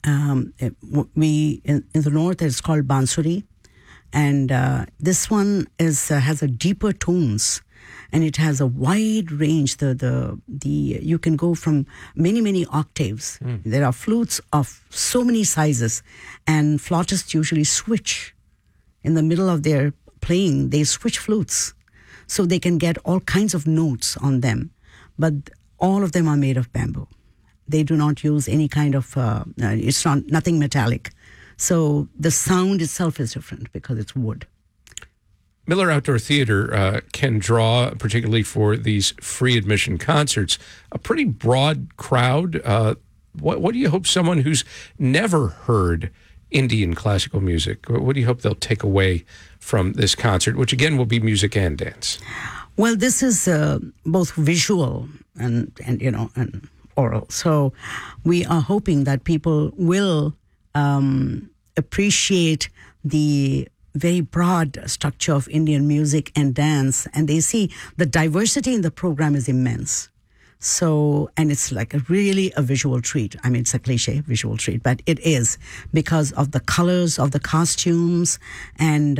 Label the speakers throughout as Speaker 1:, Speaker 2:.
Speaker 1: In the north, it's called Bansuri. And this one has a deeper tones, and it has a wide range. You can go from many octaves. There are flutes of so many sizes, and flautists usually switch in the middle of their playing. They switch flutes, so they can get all kinds of notes on them. But all of them are made of bamboo. They do not use any kind of. It's nothing metallic. So the sound itself is different because it's wood.
Speaker 2: Miller Outdoor Theater can draw, particularly for these free admission concerts, a pretty broad crowd. What do you hope someone who's never heard Indian classical music, what do you hope they'll take away from this concert, which again will be music and dance?
Speaker 1: Well, this is both visual and oral. So we are hoping that people will appreciate the very broad structure of Indian music and dance, and they see the diversity in the program is immense. So, and it's like really a visual treat. I mean, it's a cliche, visual treat, but it is because of the colors of the costumes and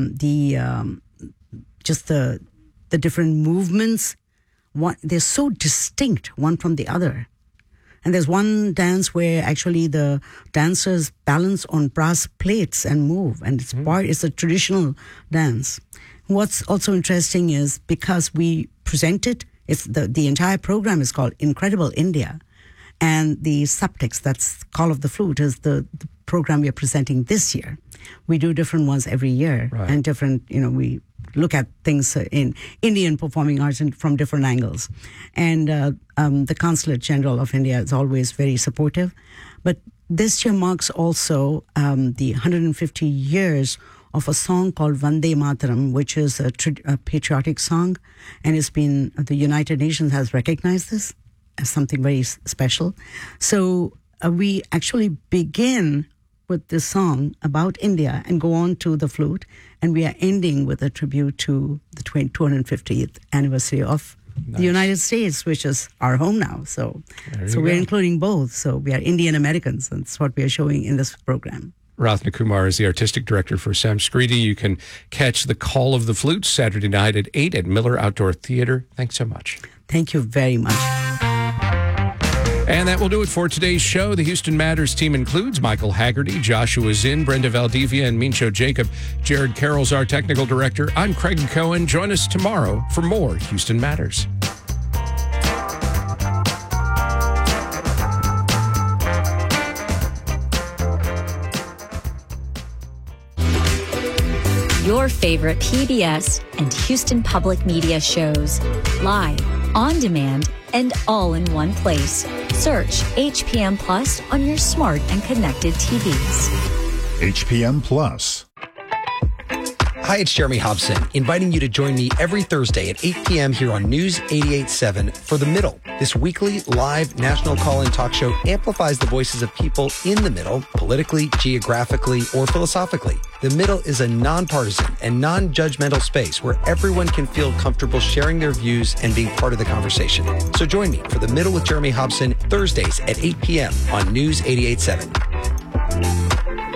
Speaker 1: just the different movements. They're so distinct one from the other. And there's one dance where actually the dancers balance on brass plates and move, and it's a traditional dance. What's also interesting is because we present it, it's the entire program is called Incredible India, and the subtext, that's Call of the Flute, is the program we are presenting this year. We do different ones every year, right. And different, we look at things in Indian performing arts from different angles. And the Consulate General of India is always very supportive. But this year marks also the 150 years of a song called Vande Mataram, which is a patriotic song. And the United Nations has recognized this as something very special. So we actually begin with this song about India and go on to the flute, and we are ending with a tribute to the 250th anniversary of the United States, which is our home now. So we're including both. So we are Indian Americans, and that's what we are showing in this program.
Speaker 2: Ratna Kumar is the artistic director for Samskriti. You can catch the Call of the Flute Saturday night at 8 at Miller Outdoor Theater. Thanks so much.
Speaker 1: Thank you very much.
Speaker 2: And that will do it for today's show. The Houston Matters team includes Michael Haggerty, Joshua Zinn, Brenda Valdivia, and Mincho Jacob. Jared Carroll's our technical director. I'm Craig Cohen. Join us tomorrow for more Houston Matters.
Speaker 3: Your favorite PBS and Houston Public Media shows, live, on demand, and all in one place. Search HPM Plus on your smart and connected TVs.
Speaker 4: HPM Plus.
Speaker 5: Hi, it's Jeremy Hobson, inviting you to join me every Thursday at 8 p.m. here on News 88.7 for The Middle. This weekly live national call-in talk show amplifies the voices of people in the middle, politically, geographically, or philosophically. The Middle is a nonpartisan and non-judgmental space where everyone can feel comfortable sharing their views and being part of the conversation. So join me for The Middle with Jeremy Hobson, Thursdays at 8 p.m. on News 88.7.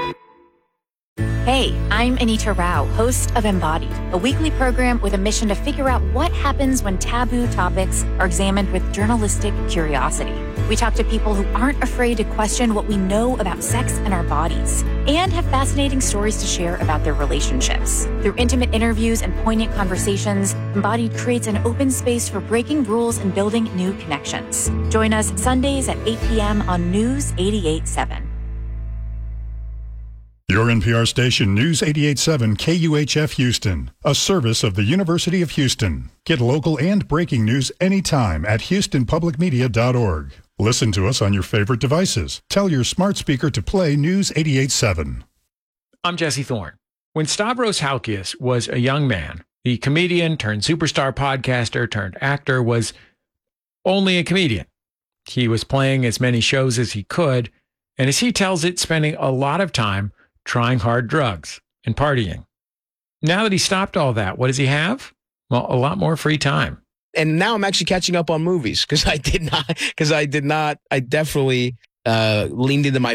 Speaker 6: Hey, I'm Anita Rao, host of Embodied, a weekly program with a mission to figure out what happens when taboo topics are examined with journalistic curiosity. We talk to people who aren't afraid to question what we know about sex and our bodies, and have fascinating stories to share about their relationships. Through intimate interviews and poignant conversations, Embodied creates an open space for breaking rules and building new connections. Join us Sundays at 8 p.m. on News 88.7.
Speaker 4: Your NPR station, News 88.7 KUHF Houston, a service of the University of Houston. Get local and breaking news anytime at houstonpublicmedia.org. Listen to us on your favorite devices. Tell your smart speaker to play News 88.7.
Speaker 7: I'm Jesse Thorne. When Stavros Halkias was a young man, the comedian turned superstar podcaster turned actor was only a comedian. He was playing as many shows as he could, and as he tells it, spending a lot of time trying hard drugs and partying. Now that he stopped all that, what does he have? Well, a lot more free time.
Speaker 8: And now I'm actually catching up on movies because I definitely leaned into my